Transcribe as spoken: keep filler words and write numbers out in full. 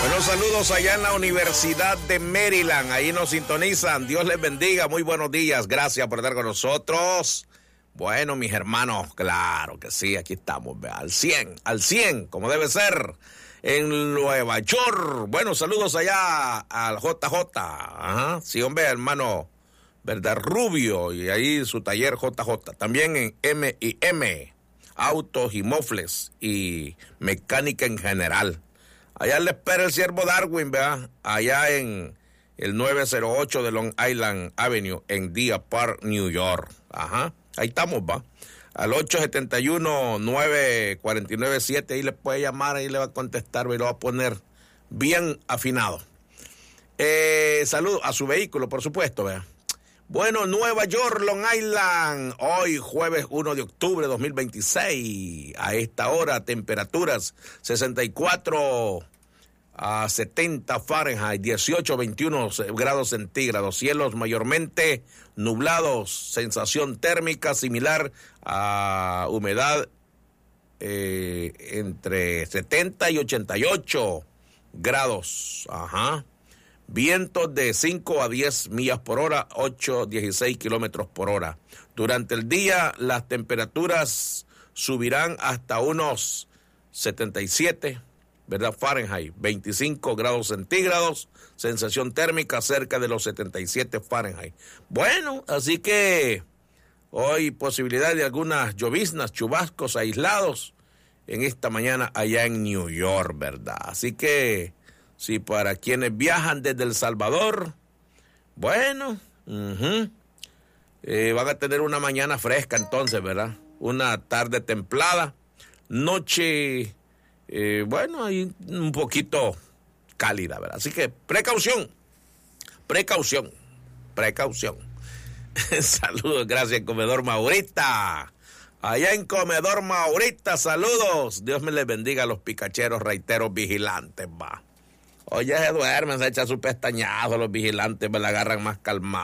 Buenos saludos allá en la Universidad de Maryland. Ahí nos sintonizan. Dios les bendiga. Muy buenos días. Gracias por estar con nosotros. Bueno, mis hermanos, claro que sí. Aquí estamos, ¿ve? al cien, al cien, como debe ser. En Nueva York. Bueno, saludos allá al J J. Ajá. Sí, hombre, hermano, ¿verdad? Rubio. Y ahí su taller J J. También en M y M. Autos y mofles y mecánica en general. Allá le espera el siervo Darwin, ¿verdad? Allá en el nueve cero ocho de Long Island Avenue, en Deer Park, New York. Ajá, ahí estamos, va. Al ocho siete uno, nueve cuatro nueve siete, ahí le puede llamar, ahí le va a contestar, y lo va a poner bien afinado. Eh, saludos a su vehículo, por supuesto, ¿verdad? Bueno, Nueva York, Long Island, hoy jueves uno de octubre de dos mil veintiséis, a esta hora temperaturas sesenta y cuatro a setenta Fahrenheit, dieciocho a veintiuno grados centígrados, cielos mayormente nublados, sensación térmica similar a humedad eh, entre setenta y ochenta y ocho grados, ajá. Vientos de cinco a diez millas por hora, ocho a dieciséis kilómetros por hora. Durante el día, las temperaturas subirán hasta unos setenta y siete, ¿verdad? Fahrenheit, veinticinco grados centígrados, sensación térmica cerca de los setenta y siete Fahrenheit. Bueno, así que hoy posibilidad de algunas lloviznas, chubascos aislados en esta mañana allá en New York, ¿verdad? Así que sí, para quienes viajan desde El Salvador, bueno, uh-huh, eh, van a tener una mañana fresca entonces, ¿verdad? Una tarde templada, noche, eh, bueno, ahí un poquito cálida, ¿verdad? Así que precaución, precaución, precaución. Saludos, gracias, Comedor Maurita. Allá en Comedor Maurita, saludos. Dios me les bendiga a los picacheros, reiteros, vigilantes, va. Oye, se duermen, se echan su pestañazo, los vigilantes me la agarran más calmados.